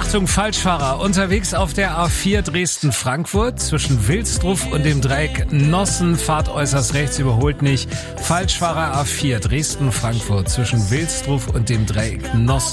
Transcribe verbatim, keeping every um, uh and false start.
Achtung, Falschfahrer. Unterwegs auf der A vier Dresden-Frankfurt zwischen Wilsdruff und dem Dreieck Nossen. Fahrt äußerst rechts, überholt nicht. Falschfahrer A vier Dresden-Frankfurt zwischen Wilsdruff und dem Dreieck Nossen.